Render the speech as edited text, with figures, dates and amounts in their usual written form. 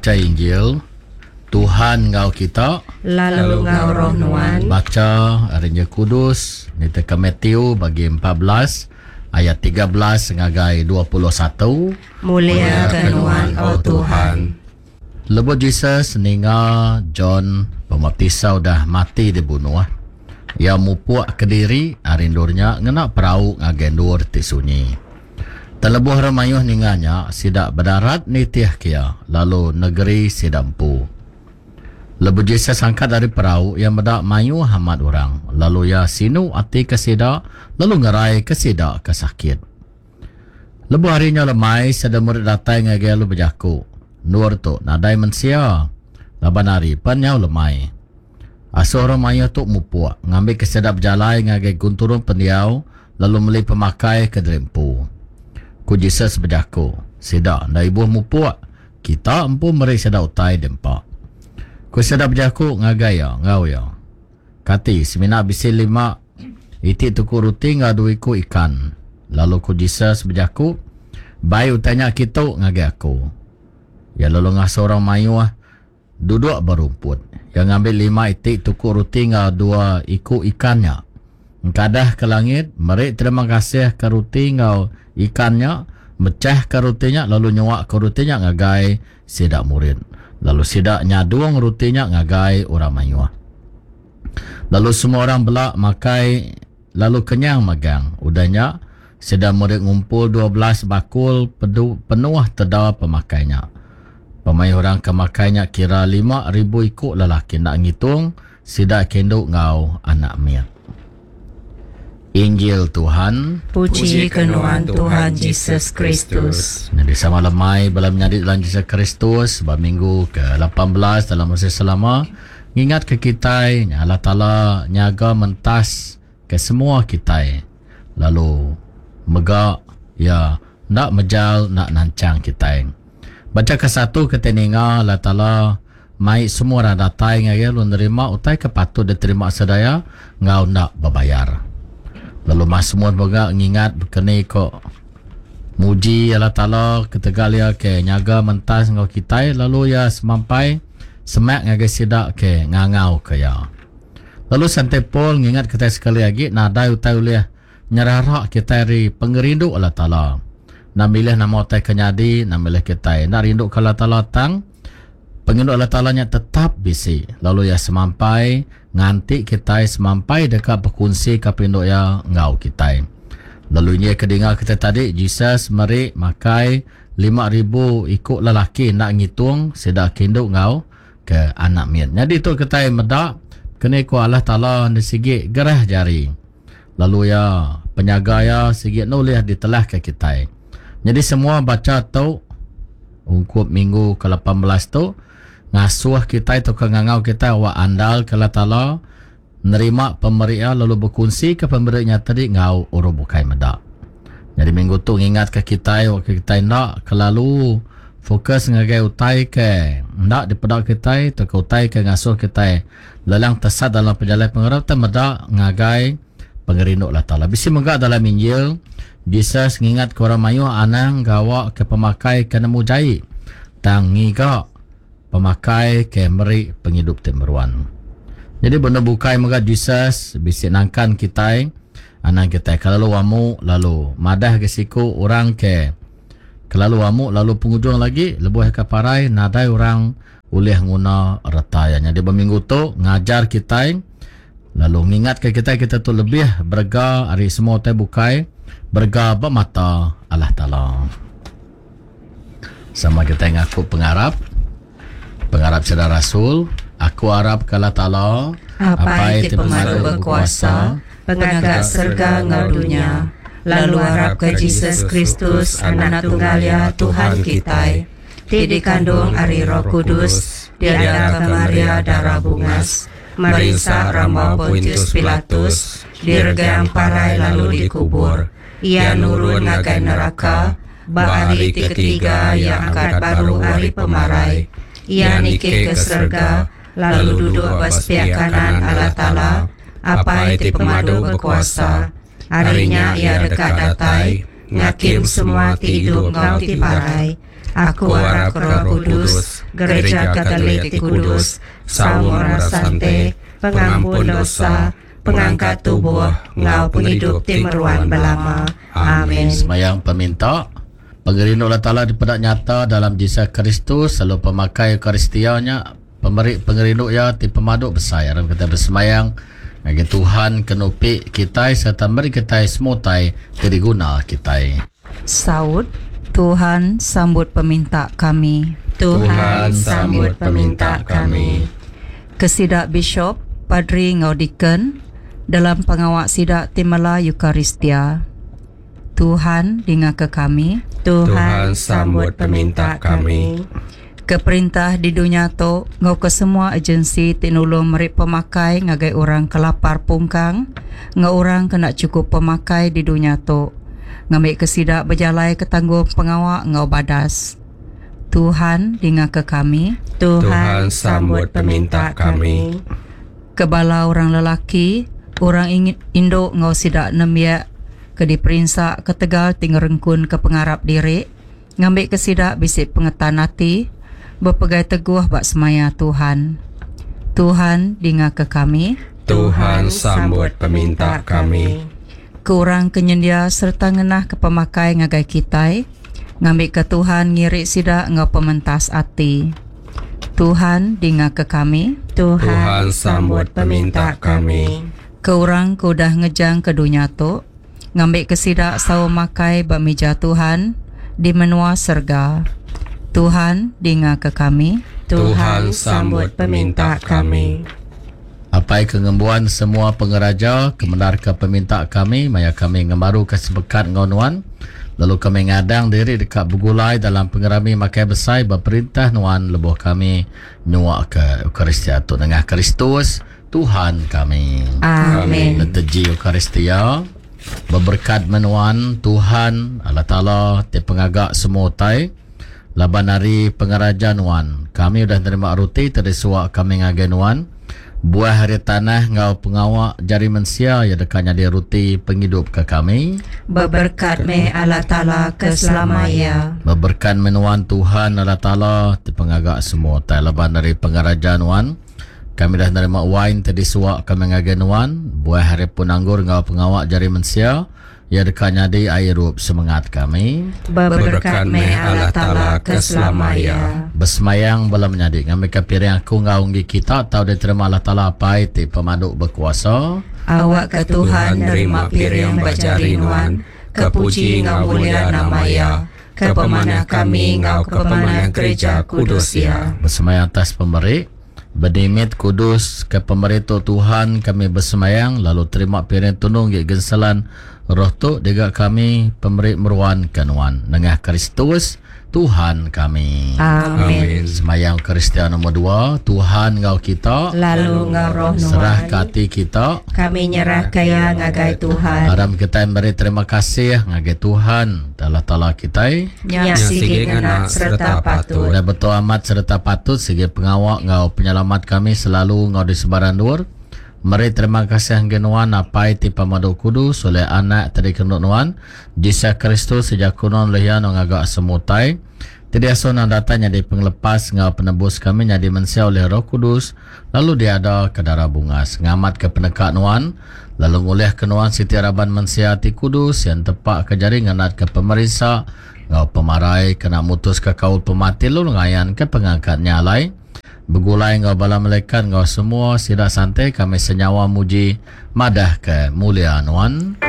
baca Injil. Tuhan ngau kita, lalu ngau roh nuan. Baca Injil Kudus ni teka Matthew bagi 14 ayat 13 ngagai 21. Mulia ke nuan, oh Tuhan. Lepas Jesus ninga John Pembaptisa dah mati dibunuh. Ia mupuak ke diri arindurnya ngena perahu ngagendur ti sunyi. Terlebuh ramayuh ninganya sidak berdarat ni tiah kia, lalu negeri sidampu. Lebu Jesus angkat dari perahu yang berdak mayu hamad orang, lalu ia sinu ati ke sidak, lalu ngerai ke sidak ke sakit. Lebu harinya lemai sedang murid datang ngagai lalu berjaku. Nur tu nadai mensia, laban hari panyau lemai. Asuh ramayuh tu mupuak, ngambil ke sidak berjalai ngagai gunturun pendiau, lalu meli pemakai ke derimpu. Ku Jesus berjaku, sidak na ibu mupuak, kita empu meri sidak utai dempak. Ku sidak berjaku ngagaya, ngau ya. Kati, semina bisi 5, iti tuku ruti ngadu iku ikan. Lalu ku Jesus berjaku, bayi utanya kita ngagay aku. Ya lalu ngah seorang mayu duduk berumput. Yang ngambil 5 iti tuku ruti ngadu iku ikannya. Kadah ke langit, meri terima kasih ke ruti ngau ikannya, mecah ke rutinya, lalu nyuak ke rutinya ngagai sidak murid. Lalu sidak nyaduang rutinya ngagai orang mayuah. Lalu semua orang belak makai, lalu kenyang magang. Udahnya sidak murid ngumpul 12 bakul penuh terdawa pemakainya. Pemain orang kemakainya kira 5,000 ikut lelaki. Nak ngitung sidak kenduk ngau anak miat. Injil Tuhan. Puji kenuan Tuhan Yesus Kristus. Jadi sama lemai bala menyadit dalam Yesus Kristus minggu ke-18 dalam masa selama. Ingat ke kita, Allah Ta'ala nyaga mentas ke semua kita. Lalu megak ya nak mejal nak nancang kita. Baca ke 1 keteninga Allah Ta'ala mai semua orang datang ngaya lu nerima utai kepatut diterima sedaya ngau nak berbayar. Lalu mas semua boga ngingat berkenai kok muji Allah Ta'ala ketegal ya ke nyaga mentas ngau kita, lalu ya semampai semak ngagai sidak ke ngangau ke ya. Lalu santai pol ngingat kita sekali lagi nadai utai uliah nyerarak kita dari pengerindu Allah Ta'ala. Nak milih nama utai kenyadi, nak milih kita nak rindu ke Allah Ta'ala tang penginduk Allah Ta'ala nya tetap bisi. Lalu ya semampai nganti kita semampai dekat berkunci kapinduk ya ngau kita. Lalu nya kedengar kita tadi Jesus meri makai 5,000 ikut lelaki nak ngitung sedak kinduk ngau ke anak miat. Jadi tu kita medak kena ku Allah Ta'ala di sigi gerah jari. Lalu ya penyaga ya sigi nulis ditelah ke kita. Jadi semua baca tu ungkup minggu ke-18 tu ngasuh kita itu ke ngangau kita wa andal ke Allah Ta'ala nerima pemberian lalu berkongsi ke pemberiannya tadi ngau uru bukai medak. Jadi minggu tu ingat ke kita waktu kita nak kelalu fokus ngagai utai ke nak dipedak kita tu ke utai ke ngasuh kita lelang tesat dalam perjalanan pengarap tu medak ngagai pengerinduk Allah Ta'ala. Bisi megak dalam Injil Jesus ngingat ke orang mayu anang gawa ke pemakai ke nemu jai tang ngigak pemakai ke meri penghidup temberuan. Jadi benda bukai megak Jesus bisi nangkan kita anak kita kalau wamu lalu madah ke siku orang ke kalau wamu lalu penghujung lagi lebuh ke parai nadai orang ulih nguna retayanya. Di minggu tu ngajar kita lalu ngingat ke kita tu lebih berga hari semua te bukai berga bermata Allah Ta'ala. Sama kita ngaku pengarap saudara Rasul. Aku harap ke Allah Ta'ala apa itu pemadu berkuasa pengagak serga ngadunya. Lalu harap ke Yesus Kristus anak tunggal ya Tuhan kita. Ti dikandung ari Roh Kudus diada ke Maria darah bungas. Marisa Rama Pontius Pilatus diregang parai lalu dikubur. Ia nurun ngagai neraka hari ketiga yang angkat baru hari pemarai. Ia nikih ke surga lalu duduk besebelah kanan Allah Ta'ala apa itu pemadu berkuasa. Harinya ia dekat datai ngakim semua ti hidup ngau ti parai. Aku harap Roh Kudus, Gereja Katolik Kudus, Saum Rasante, pengampun dosa, pengangkat tubuh, ngau penghidup timeruan belama. Amin. Semayang peminta. Pengerinu Allah Ta'ala dipedak nyata dalam Yesus Kristus, selalu pemakai Eukaristianya, pengerinu ya ti pemaduk besar. Dalam kita bersemayang, bagi Tuhan kenupi kita serta beri kita semua tai teriguna kita. Saud, Tuhan sambut peminta kami. Tuhan sambut peminta kami. Kesidak Bishop, Padri Ngaudiken, dalam pengawak sidak Timala Eukaristia. Tuhan dengar ke kami. Tuhan sambut peminta kami. Keperintah di dunia tu ngau ke semua agensi tinulung merik pemakai ngagai orang kelapar pungkang, ngau orang kena cukup pemakai di dunia tu. Ngambil kesidak berjalai ketanggung pengawak ngau badas. Tuhan dengar ke kami. Tuhan sambut peminta kami. Kebala orang lelaki, orang ingin induk ngau sidak nemiak ke diperinsak ke Tegal tinggal rengkun ke pengarap diri, ngambil kesidak bisik pengetan hati, berpegai teguh bak semaya Tuhan. Tuhan dengar ke kami. Tuhan sambut peminta kami. Ke orang kenyendia serta ngenah ke pemakai ngagai kitai, ngambil ke Tuhan ngirik sidak ngau pementas hati. Tuhan dengar ke kami. Tuhan sambut peminta kami. Ke orang kudah ngejang ke dunia tu, ngambil kesidak sawo makai meja Tuhan di menua serga. Tuhan dengar ke kami. Tuhan sambut peminta kami. Apai kengembuan semua pengeraja, kemenar ke peminta kami, maya kami ngembaru ke sebekat ngonuan. Lalu kami ngadang diri dekat Bugulai dalam pengerami makai besai berperintah nuan lebuh kami nyuak ke Eukaristia tu dengan Kristus Tuhan kami. Amin. Leteji Eukaristia berberkat menuan Tuhan Allah Ta'ala te pengagak semua tai laban hari pengaraja nuan. Kami sudah terima ruti terisuak kami ngagai nuan. Buah hari tanah ngau pengawak jari mensia ya dekatnya dia ruti penghidup ke kami. Berberkat me Allah Ta'ala keselamanya. Berberkat menuan Tuhan Allah Ta'ala te pengagak semua tai laban dari pengaraja nuan. Kami dah menerima wine tadi suak kami ngagenuan. Buah hari pun anggur ngau pengawak jari mensia. Ya dekatnya di air rup semangat kami. Berberkat me Allah Ta'ala keselamanya. Bersemayang bala menyadik. Ngambil kepiring aku ngau nggi kita. Tahu dia terima Allah Ta'ala apa ti pemaduk berkuasa. Awak ke Tuhan nerima piring bajari nuan. Kepuji ngau mulia namanya. Kepemanah kami ngau kepemanah gereja kudus ya. Bersemayang atas pemberi. Berdimit kudus ke pemerintah Tuhan kami bersemayang lalu terima piring tunung ke gensalan roh tu dekat kami pemberi meruan kanuan dengan Kristus Tuhan kami. Amin. Semayang Kristian nombor 2. Tuhan ngau kita Lalu ngau roh serah nuan. ke hati kita. Kami nyerah kaya ngagai Tuhan. Haram kita beri terima kasih ngagai Tuhan Allah Ta'ala kita. Nyak sigi ngena serta patut. Dan betul amat serta patut segi pengawak ngau penyelamat kami selalu ngau di sebaran luar. Mari terima kasih genuan apa ti pamadu kudus oleh anak tadi kenduk nuan Yesus Kristus sejak kuno lehian ngagak semutai. Tidak asal datanya di penglepas ngau penebus kami jadi mensia oleh Roh Kudus. Lalu dia ada ke darah bungas ngamat ke penekat nuan. Lalu mulih kenuan Siti Araban mensia ti kudus yang tepak ke jari nganat ke pemerintah ngau pemarai kena mutus ke kaul pemati lalu ngayan ke pengangkatnya alai. Begulai ngau bala malaikat ngau semua sidak santai kami senyawa muji madah ke mulia nuan.